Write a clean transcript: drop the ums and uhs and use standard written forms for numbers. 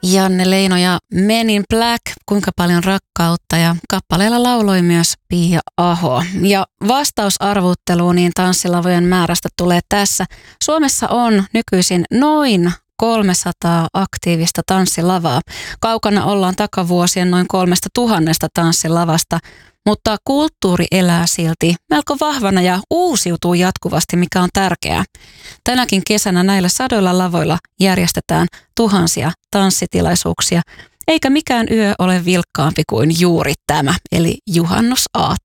Janne Leino ja Men in Black, kuinka paljon rakkautta, ja kappaleella lauloi myös Pia Aho. Ja vastausarvutteluun niin tanssilavojen määrästä tulee tässä. Suomessa on nykyisin noin 300 aktiivista tanssilavaa. Kaukana ollaan takavuosien noin 3000 tanssilavasta, mutta kulttuuri elää silti melko vahvana ja uusiutuu jatkuvasti, mikä on tärkeää. Tänäkin kesänä näillä sadoilla lavoilla järjestetään tuhansia tanssitilaisuuksia, eikä mikään yö ole vilkkaampi kuin juuri tämä, eli juhannusaatto.